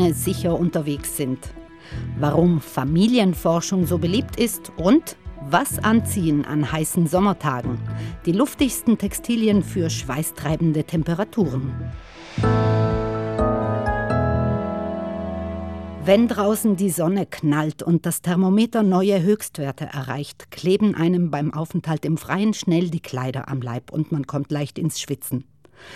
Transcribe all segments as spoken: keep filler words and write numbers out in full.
Beine sicher unterwegs sind. Warum Familienforschung so beliebt ist und was anziehen an heißen Sommertagen. Die luftigsten Textilien für schweißtreibende Temperaturen. Wenn draußen die Sonne knallt und das Thermometer neue Höchstwerte erreicht, kleben einem beim Aufenthalt im Freien schnell die Kleider am Leib und man kommt leicht ins Schwitzen.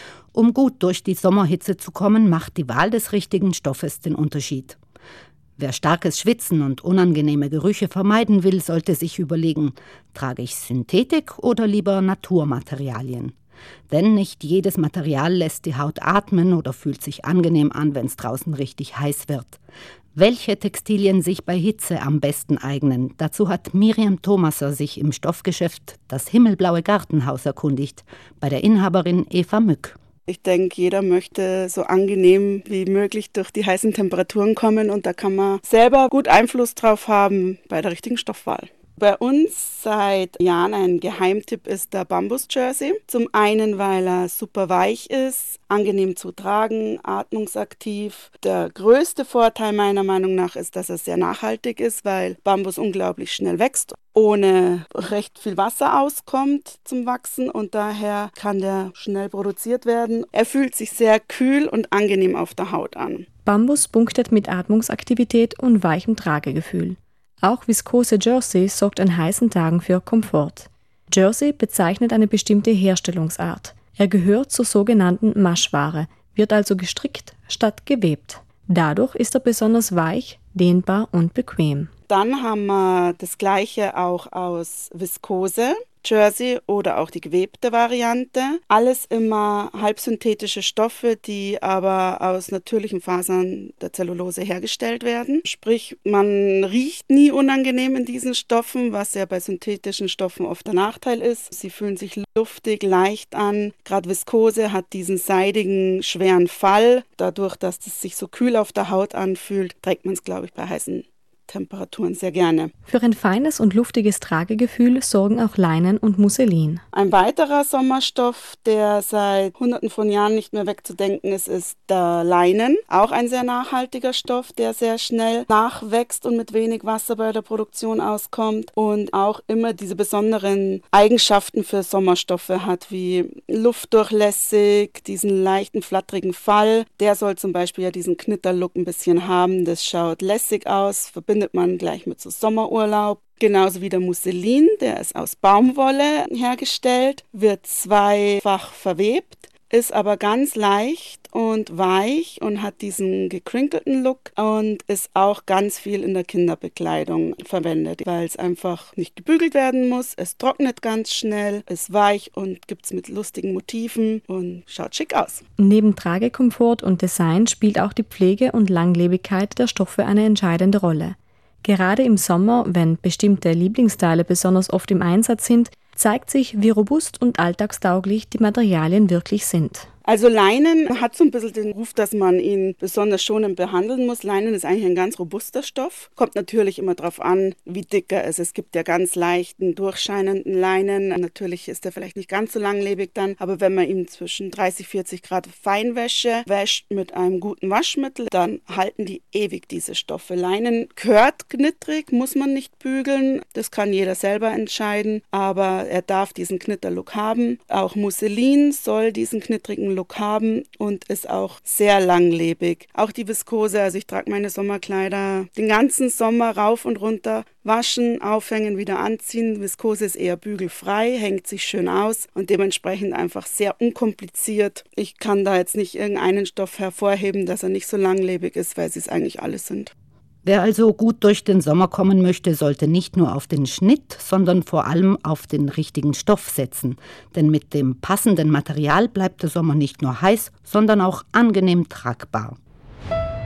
Um gut durch die Sommerhitze zu kommen, macht die Wahl des richtigen Stoffes den Unterschied. Wer starkes Schwitzen und unangenehme Gerüche vermeiden will, sollte sich überlegen, trage ich Synthetik oder lieber Naturmaterialien? Denn nicht jedes Material lässt die Haut atmen oder fühlt sich angenehm an, wenn es draußen richtig heiß wird. Welche Textilien sich bei Hitze am besten eignen, dazu hat Miriam Thomaser sich im Stoffgeschäft Das Himmelblaue Gartenhaus erkundigt, bei der Inhaberin Eva Mück. Ich denke, jeder möchte so angenehm wie möglich durch die heißen Temperaturen kommen und da kann man selber gut Einfluss drauf haben bei der richtigen Stoffwahl. Bei uns seit Jahren ein Geheimtipp ist der Bambus-Jersey. Zum einen, weil er super weich ist, angenehm zu tragen, atmungsaktiv. Der größte Vorteil meiner Meinung nach ist, dass er sehr nachhaltig ist, weil Bambus unglaublich schnell wächst, ohne recht viel Wasser auskommt zum Wachsen und daher kann der schnell produziert werden. Er fühlt sich sehr kühl und angenehm auf der Haut an. Bambus punktet mit Atmungsaktivität und weichem Tragegefühl. Auch viskose Jersey sorgt an heißen Tagen für Komfort. Jersey bezeichnet eine bestimmte Herstellungsart. Er gehört zur sogenannten Maschware, wird also gestrickt statt gewebt. Dadurch ist er besonders weich, dehnbar und bequem. Dann haben wir das Gleiche auch aus Viskose Jersey oder auch die gewebte Variante. Alles immer halbsynthetische Stoffe, die aber aus natürlichen Fasern der Zellulose hergestellt werden. Sprich, man riecht nie unangenehm in diesen Stoffen, was ja bei synthetischen Stoffen oft der Nachteil ist. Sie fühlen sich luftig, leicht an. Gerade Viskose hat diesen seidigen, schweren Fall. Dadurch, dass es sich so kühl auf der Haut anfühlt, trägt man es, glaube ich, bei heißen Temperaturen sehr gerne. Für ein feines und luftiges Tragegefühl sorgen auch Leinen und Musselin. Ein weiterer Sommerstoff, der seit Hunderten von Jahren nicht mehr wegzudenken ist, ist der Leinen. Auch ein sehr nachhaltiger Stoff, der sehr schnell nachwächst und mit wenig Wasser bei der Produktion auskommt und auch immer diese besonderen Eigenschaften für Sommerstoffe hat, wie luftdurchlässig, diesen leichten, flatterigen Fall. Der soll zum Beispiel ja diesen Knitterlook ein bisschen haben. Das schaut lässig aus, verbindet man gleich mit so Sommerurlaub. Genauso wie der Musselin, der ist aus Baumwolle hergestellt, wird zweifach verwebt, ist aber ganz leicht und weich und hat diesen gekrinkelten Look und ist auch ganz viel in der Kinderbekleidung verwendet, weil es einfach nicht gebügelt werden muss. Es trocknet ganz schnell, ist weich und gibt es mit lustigen Motiven und schaut schick aus. Neben Tragekomfort und Design spielt auch die Pflege und Langlebigkeit der Stoffe eine entscheidende Rolle. Gerade im Sommer, wenn bestimmte Lieblingsteile besonders oft im Einsatz sind, zeigt sich, wie robust und alltagstauglich die Materialien wirklich sind. Also Leinen hat so ein bisschen den Ruf, dass man ihn besonders schonend behandeln muss. Leinen ist eigentlich ein ganz robuster Stoff. Kommt natürlich immer darauf an, wie dick er ist. Es gibt ja ganz leichten, durchscheinenden Leinen. Natürlich ist er vielleicht nicht ganz so langlebig dann, aber wenn man ihn zwischen dreißig, vierzig Grad Feinwäsche wäscht mit einem guten Waschmittel, dann halten die ewig, diese Stoffe. Leinen gehört knittrig, muss man nicht bügeln. Das kann jeder selber entscheiden, aber er darf diesen Knitterlook haben. Auch Musselin soll diesen knittrigen Look haben und ist auch sehr langlebig. Auch die Viskose, also ich trage meine Sommerkleider den ganzen Sommer rauf und runter, waschen, aufhängen, wieder anziehen. Viskose ist eher bügelfrei, hängt sich schön aus und dementsprechend einfach sehr unkompliziert. Ich kann da jetzt nicht irgendeinen Stoff hervorheben, dass er nicht so langlebig ist, weil sie es eigentlich alle sind. Wer also gut durch den Sommer kommen möchte, sollte nicht nur auf den Schnitt, sondern vor allem auf den richtigen Stoff setzen. Denn mit dem passenden Material bleibt der Sommer nicht nur heiß, sondern auch angenehm tragbar.